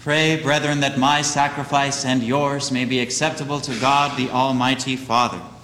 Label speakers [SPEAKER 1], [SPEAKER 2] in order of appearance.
[SPEAKER 1] Pray, brethren, that my sacrifice and yours may be acceptable to God, the Almighty Father.